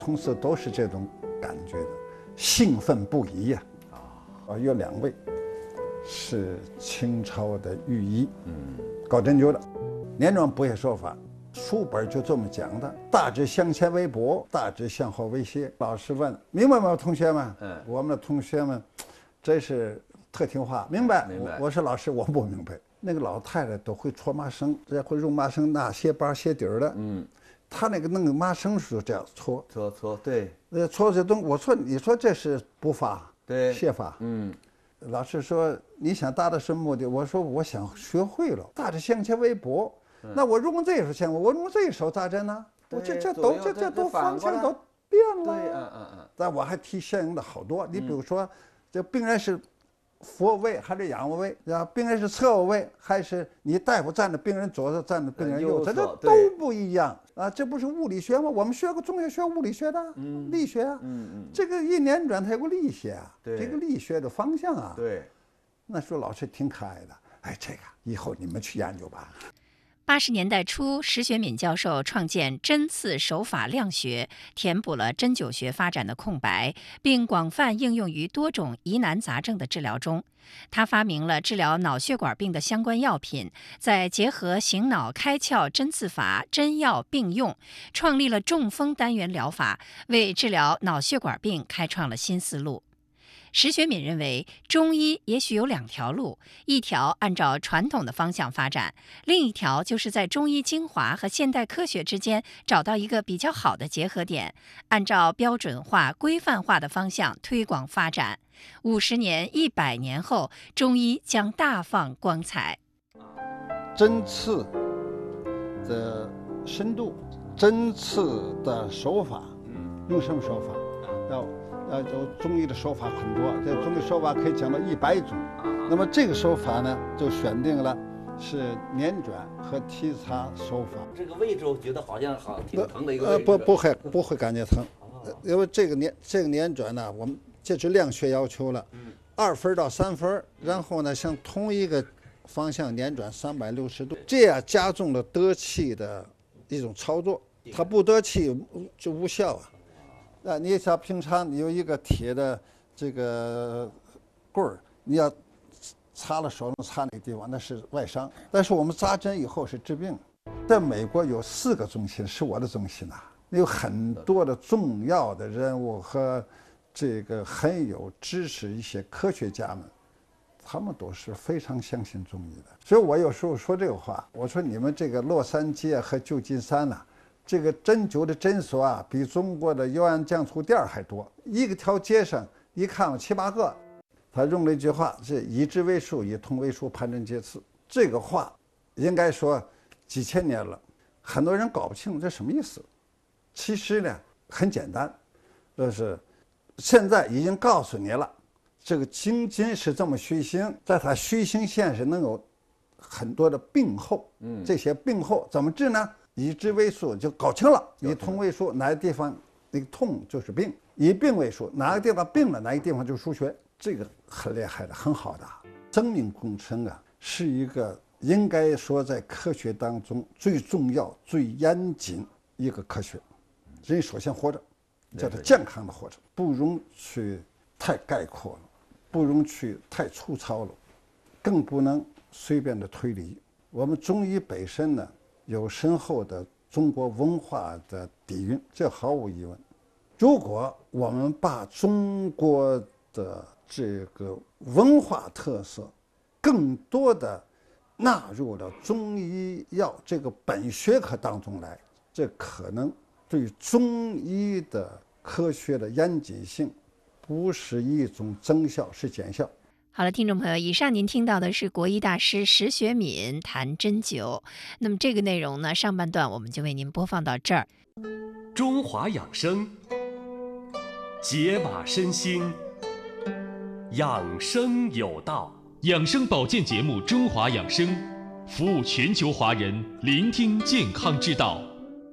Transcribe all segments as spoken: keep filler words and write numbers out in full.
同事都是这种感觉的，兴奋不已呀、啊。啊，有两位是清朝的御医，嗯，搞针灸的，年转补血手法，书本就这么讲的，大致向前为薄，大致向后为斜。老师问明白吗，同学们？嗯，我们的同学们真是特听话，明白？ 明白。 我说老师，我不明白。那个老太太都会搓麻绳，也会用麻绳拿鞋把鞋底儿的，嗯。他那个弄个麻绳是这样搓搓搓，对， 呃，搓这东，我说你说这是补法， 对， 泻法，嗯，老师说你想达到什么目的？我说我想学会了，大致向前为薄，嗯、那我用这手向我用这手咋整呢？我这这都这这都方向都变了， 对，嗯嗯嗯。 但我还提相应的好多，你比如说，这病人是俯卧位还是仰卧位？啊，病人是侧卧位还是你大夫站着，病人左侧站着，病人右侧，这都不一样啊！这不是物理学吗？我们学过中学学物理学的，嗯，力学啊，嗯嗯，这个一年转它有个力学啊，这个力学的方向啊， 对。 那时候老师挺可爱的，哎，这个以后你们去研究吧。 八十年代初，石学敏教授创建针刺手法量学，填补了针灸学发展的空白，并广泛应用于多种疑难杂症的治疗中。他发明了治疗脑血管病的相关药品，再结合醒脑开窍针刺法，针药并用，创立了中风单元疗法，为治疗脑血管病开创了新思路。石学敏认为，中医也许有两条路，一条按照传统的方向发展，另一条就是在中医精华和现代科学之间找到一个比较好的结合点，按照标准化、规范化的方向推广发展。五十年、一百年后，中医将大放光彩。 针刺的深度，针刺的手法，用什么手法？要。呃，中医的手法很多，这中医手法可以讲到一百种。那么这个手法呢，就选定了是捻转和提擦手法。 这个位置我觉得好像好挺疼的一个位置。 呃，不不会不会感觉疼，因为这个捻这个捻转呢，我们这是量学要求了，嗯，二分到三分，然后呢，向同一个方向捻转三百六十度，这样加重了得气的一种操作，它不得气就无效啊。啊，你像平常你有一个铁的这个棍儿，你要擦了手能擦那个地方，那是外伤。但是我们扎针以后是治病。在美国有四个中心是我的中心呐、啊，有很多的重要的人物和这个很有知识一些科学家们，他们都是非常相信中医的。所以我有时候说这个话，我说你们这个洛杉矶和旧金山呐、啊。这个针灸的诊所啊，比中国的油盐酱醋店还多。一个条街上一看七八个。他用了一句话是以治为术，以痛为术，判针解刺。这个话应该说几千年了，很多人搞不清楚这什么意思。其实呢很简单，就是现在已经告诉你了，这个经筋是这么虚行，在它虚行线是能有很多的病候。嗯，这些病候怎么治呢？以治为术就搞清了，以痛为术，哪个地方那个痛就是病；以病为术，哪个地方病了，哪个地方就是输血。这个很厉害的，很好的。生命工程啊，是一个应该说在科学当中最重要、最严谨一个科学。人首先活着，叫做健康的活着，不容去太概括了，不容去太粗糙了，更不能随便的推理。我们中医本身呢，有深厚的中国文化的底蕴，这毫无疑问。如果我们把中国的这个文化特色更多的纳入了中医药这个本学科当中来，这可能对中医的科学的严谨性不是一种增效，是减效。 好了，听众朋友，以上您听到的是国医大师石学敏谈针灸。那么这个内容呢，上半段我们就为您播放到这儿。 中华养生，解码身心，养生有道。养生保健节目《中华养生》，服务全球华人，聆听健康之道。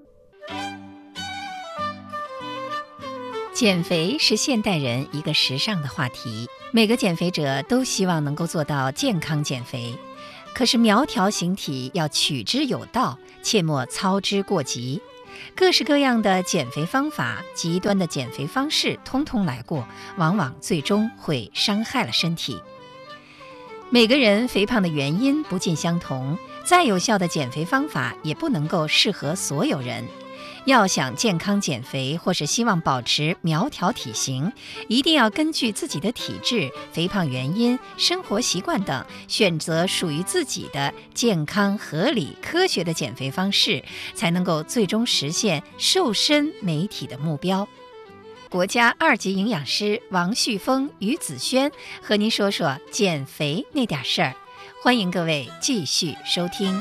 减肥是现代人一个时尚的话题，每个减肥者都希望能够做到健康减肥。可是苗条形体要取之有道，切莫操之过急。 各式各样的减肥方法、极端的减肥方式通通来过，往往最终会伤害了身体。每个人肥胖的原因不尽相同，再有效的减肥方法也不能够适合所有人。要想健康减肥，或是希望保持苗条体型，一定要根据自己的体质、肥胖原因、生活习惯等，选择属于自己的健康、合理、科学的减肥方式，才能够最终实现瘦身美体的目标。国家二级营养师王旭峰、于子轩和您说说减肥那点事儿，欢迎各位继续收听。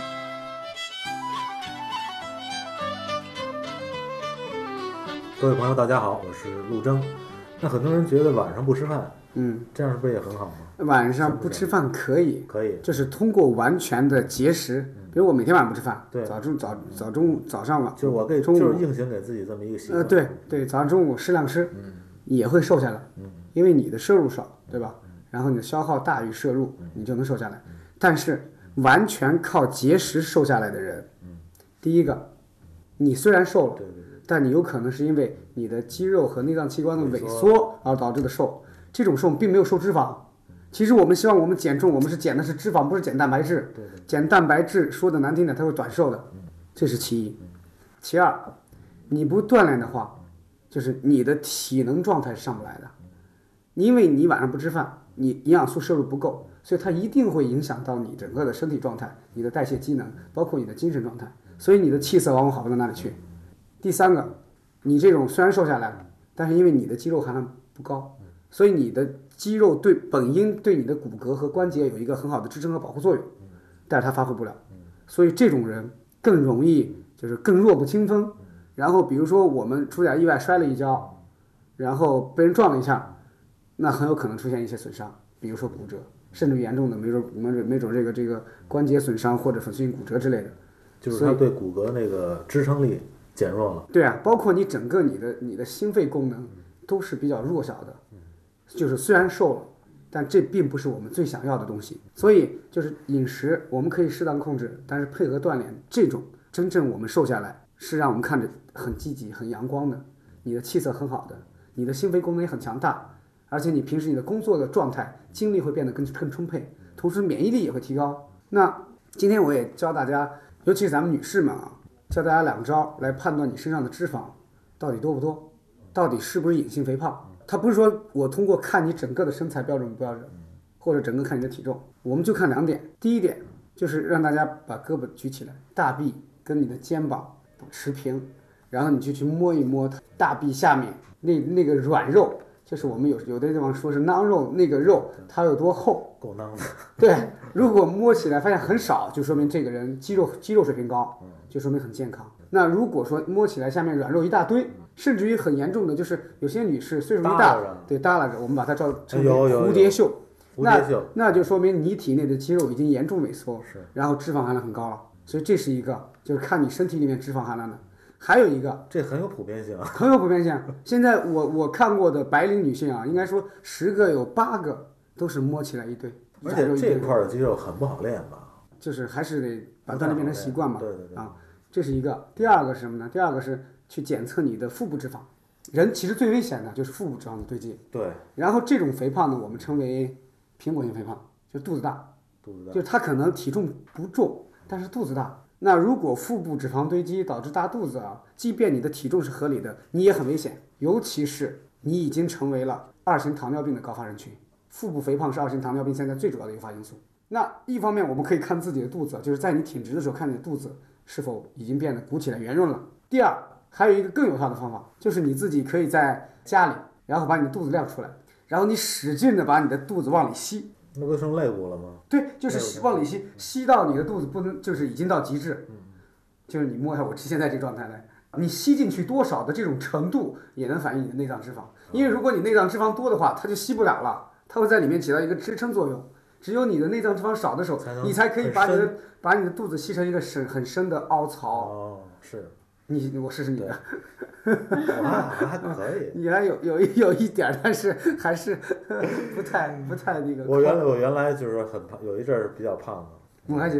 各位朋友，大家好，我是陆征。那很多人觉得晚上不吃饭， 嗯， 这样是不是也很好吗？ 晚上不吃饭可以， 可以， 就是通过完全的节食，比如我每天晚上不吃饭， 对， 早中早早中午早上晚， 就我给中午就是硬性给自己这么一个习惯。 呃，对对，早上中午适量吃，嗯，也会瘦下来，嗯，因为你的摄入少，对吧？然后你的消耗大于摄入，你就能瘦下来。但是完全靠节食瘦下来的人，嗯，第一个，你虽然瘦了，对对对。但你有可能是因为你的肌肉和内脏器官的萎缩而导致的瘦，这种瘦并没有瘦脂肪。其实我们希望我们减重，我们是减的是脂肪，不是减蛋白质。对对，减蛋白质说的难听点，它会短瘦的，这是其一。其二，你不锻炼的话，就是你的体能状态是上不来的，因为你晚上不吃饭，你营养素摄入不够，所以它一定会影响到你整个的身体状态、你的代谢机能，包括你的精神状态，所以你的气色往往好不到哪里去。第三个，你这种虽然瘦下来了，但是因为你的肌肉含量不高，所以你的肌肉对本应对你的骨骼和关节有一个很好的支撑和保护作用，但是它发挥不了，所以这种人更容易就是更弱不禁风。然后比如说我们出点意外摔了一跤，然后被人撞了一下，那很有可能出现一些损伤，比如说骨折，甚至严重的没准没准没准这个这个关节损伤或者粉碎性骨折之类的， 就是它对骨骼那个支撑力减弱了。 对啊，包括你整个你的你的心肺功能都是比较弱小的，就是虽然瘦了，但这并不是我们最想要的东西。所以就是饮食我们可以适当控制，但是配合锻炼，这种真正我们瘦下来是让我们看着很积极、很阳光的，你的气色很好的，你的心肺功能也很强大，而且你平时你的工作的状态、精力会变得更更充沛，同时免疫力也会提高。那今天我也教大家，尤其是咱们女士们啊。教大家两招来判断你身上的脂肪到底多不多，到底是不是隐性肥胖。它不是说我通过看你整个的身材标准不标准，或者整个看你的体重，我们就看两点。第一点就是让大家把胳膊举起来，大臂跟你的肩膀持平，然后你就去摸一摸大臂下面那那个软肉，就是我们有有的地方说是囊肉，那个肉它有多厚， 够囊的。 对，如果摸起来发现很少，就说明这个人肌肉肌肉水平高，就说明很健康。那如果说摸起来下面软肉一大堆，甚至于很严重的，就是有些女士岁数一大，对，耷拉着，我们把它叫称为蝴蝶袖，那那就说明你体内的肌肉已经严重萎缩，然后脂肪含量很高了。所以这是一个，就是看你身体里面脂肪含量的。还有一个， 这很有普遍性， 很有普遍性。现在我我看过的白领女性啊，应该说十个有八个都是摸起来一堆， 而且这块的肌肉很不好练吧？ 就是还是得把锻炼变成习惯嘛。 对对对。 啊，这是一个。第二个是什么呢？第二个是去检测你的腹部脂肪。人其实最危险的就是腹部脂肪的堆积。 对。 然后这种肥胖呢，我们称为苹果型肥胖，就肚子大。 肚子大。 就是他可能体重不重，但是肚子大。那如果腹部脂肪堆积导致大肚子啊，即便你的体重是合理的，你也很危险。尤其是你已经成为了二型糖尿病的高发人群。腹部肥胖是二型糖尿病现在最主要的诱发因素。那一方面我们可以看自己的肚子，就是在你挺直的时候看你的肚子是否已经变得鼓起来圆润了。第二，还有一个更有效的方法，就是你自己可以在家里，然后把你的肚子亮出来，然后你使劲的把你的肚子往里吸。 那不成肋骨了吗？ 对，就是往里吸，吸到你的肚子不能，就是已经到极致。就是你摸一下我现在这状态来，你吸进去多少的这种程度，也能反映你的内脏脂肪。因为如果你内脏脂肪多的话，它就吸不了了，它会在里面起到一个支撑作用。只有你的内脏脂肪少的时候，你才可以把你的把你的肚子吸成一个深很深的凹槽。 哦，是。 你我试试你的。 啊，还可以。 你还有有有一点，但是还是不太不太那个。 我原来我原来就是很胖，有一阵儿比较胖的。 我还是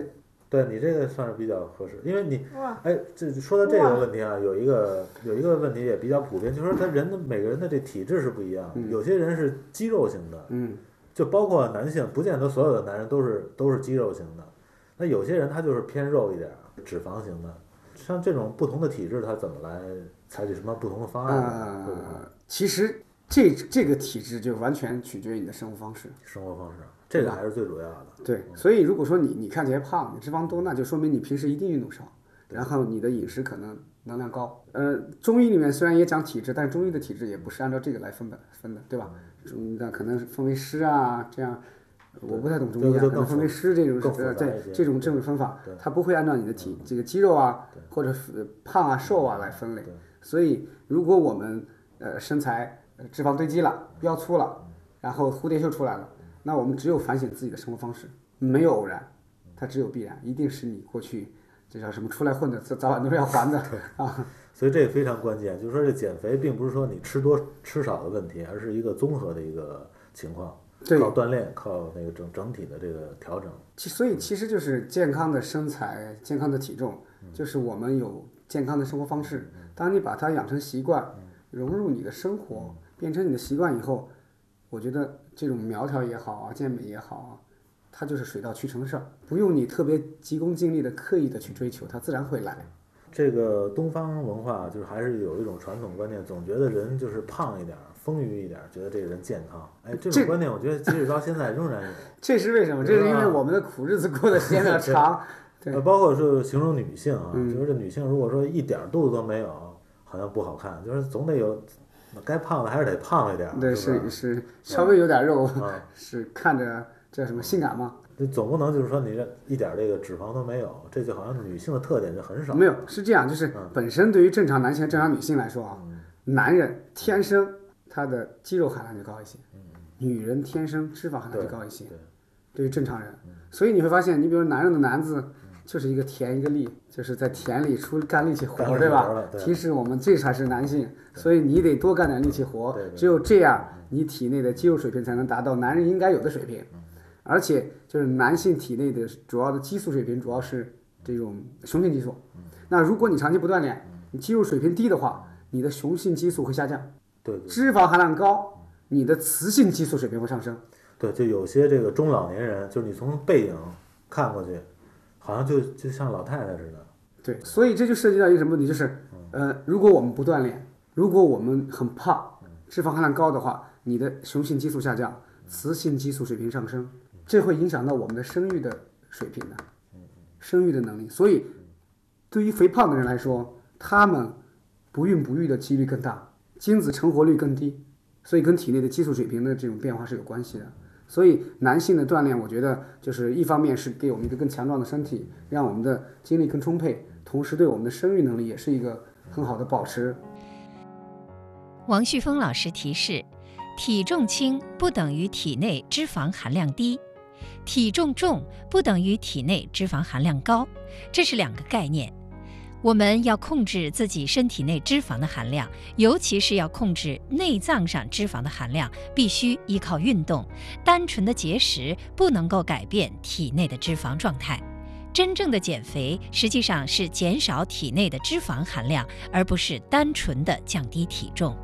对你这个算是比较合适，因为你，哎，这说到这个问题啊，有一个有一个问题也比较普遍，就是说他人的每个人的这体质是不一样的， 嗯、 有些人是肌肉型的， 嗯， 就包括男性，不见得所有的男人都是都是肌肉型的，那有些人他就是偏肉一点，脂肪型的，像这种不同的体质，他怎么来采取什么不同的方案？ 呃，其实这这个体质就完全取决于你的生活方式， 生活方式。这个还是最主要的。 对，所以如果说你你看起来胖，你脂肪多，那就说明你平时一定运动少，然后你的饮食可能能量高。呃，中医里面虽然也讲体质，但是中医的体质也不是按照这个来分的分的，对吧？中那可能分为湿啊，这样，我不太懂中医啊，可能分为湿这种呃对这种这种分法，它不会按照你的体这个肌肉啊或者胖啊瘦啊来分类。所以如果我们呃身材脂肪堆积了，腰粗了，然后蝴蝶袖出来了。那我们只有反省自己的生活方式，没有偶然，它只有必然，一定是你过去这叫什么出来混的，早晚都是要还的啊。 所以这个非常关键，就是说这减肥并不是说你吃多吃少的问题，而是一个综合的一个情况，靠锻炼，靠那个整整体的这个调整。 其所以其实就是健康的身材、健康的体重，就是我们有健康的生活方式。当你把它养成习惯，融入你的生活，变成你的习惯以后，我觉得这种苗条也好啊，健美也好啊，它就是水到渠成的事儿，不用你特别急功近利的刻意的去追求，它自然会来。 这个东方文化就是还是有一种传统观念，总觉得人就是胖一点、丰腴一点，觉得这个人健康。哎，这种观念我觉得即使到现在仍然有。 这是为什么？这是因为我们的苦日子过得时间比较长。对， 对包括是形容女性啊，嗯、就是这女性如果说一点肚子都没有，好像不好看，就是总得有。该胖的还是得胖一点， 对， 是是稍微有点肉，嗯、是看着叫什么性感吗？ 你总不能就是说你这一点这个脂肪都没有，这就好像女性的特点就很少。 没有，是这样，就是本身对于正常男性、正常女性来说啊，嗯、男人天生他的肌肉含量就高一些，嗯、女人天生脂肪含量就高一些。对，对于正常人，嗯、所以你会发现，你比如男人的男字。就是一个田一个力，就是在田里出干力气活，对吧？其实我们这才是男性，所以你得多干点力气活，只有这样，你体内的肌肉水平才能达到男人应该有的水平。而且就是男性体内的主要的激素水平主要是这种雄性激素。那如果你长期不锻炼，你肌肉水平低的话，你的雄性激素会下降， 对， 脂肪含量高，你的雌性激素水平会上升。 对，就有些这个中老年人，就是你从背影看过去。好像就就像老太太似的， 对，所以这就涉及到一个什么问题，就是呃，如果我们不锻炼，如果我们很胖，脂肪含量高的话，你的雄性激素下降，雌性激素水平上升，这会影响到我们的生育的水平的，生育的能力。所以，对于肥胖的人来说，他们不孕不育的几率更大，精子成活率更低，所以跟体内的激素水平的这种变化是有关系的。所以男性的锻炼，我觉得就是一方面是给我们一个更强壮的身体，让我们的精力更充沛，同时对我们的生育能力也是一个很好的保持。 王旭峰老师提示，体重轻不等于体内脂肪含量低，体重重不等于体内脂肪含量高，这是两个概念。我们要控制自己身体内脂肪的含量，尤其是要控制内脏上脂肪的含量，必须依靠运动。单纯的节食不能够改变体内的脂肪状态。真正的减肥实际上是减少体内的脂肪含量，而不是单纯的降低体重。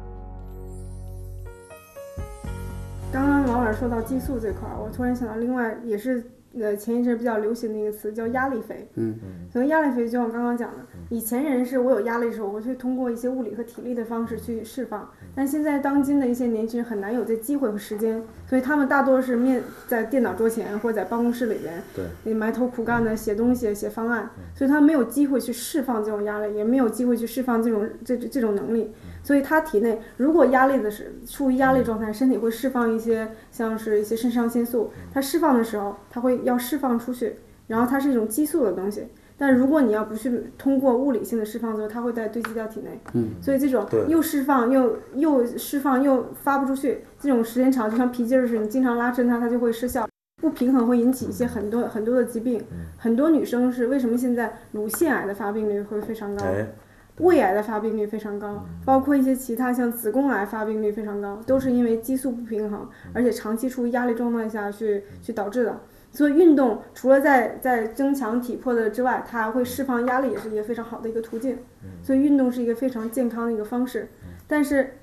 刚刚王老师说到激素这块，我突然想到另外也是呃前一阵比较流行的一个词叫压力肥。嗯嗯。所以压力肥就像我刚刚讲的，以前人是我有压力的时候，我会通过一些物理和体力的方式去释放，但现在当今的一些年轻人很难有这机会和时间，所以他们大多是面在电脑桌前或者在办公室里边，对，你埋头苦干的写东西、写方案，所以他没有机会去释放这种压力，也没有机会去释放这种这这种能力。所以他体内如果压力的是处于压力状态，身体会释放一些像是一些肾上腺素，它释放的时候它会要释放出去，然后它是一种激素的东西，但如果你要不去通过物理性的释放之后，它会再堆积到体内。嗯，所以这种又释放又又释放又发不出去，这种时间长就像皮筋似的，你经常拉伸它，它就会失效，不平衡会引起一些很多很多的疾病。很多女生是为什么现在乳腺癌的发病率会非常高，胃癌的发病率非常高，包括一些其他像子宫癌发病率非常高，都是因为激素不平衡，而且长期处于压力状态下去去导致的。 所以运动除了在在增强体魄的之外，它还会释放压力，也是一个非常好的一个途径。所以运动是一个非常健康的一个方式。但是